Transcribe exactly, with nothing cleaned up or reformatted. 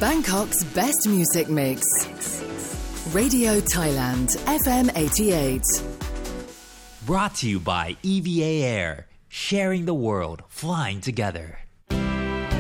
Bangkok's best music mix. Radio Thailand, F M eighty-eight. Brought to you by E V A Air, sharing the world, flying together.